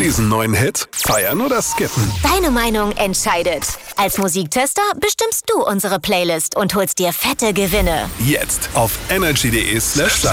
Diesen neuen Hit feiern oder skippen? Deine Meinung entscheidet. Als Musiktester bestimmst du unsere Playlist und holst dir fette Gewinne. Jetzt auf energy.de/Stadt.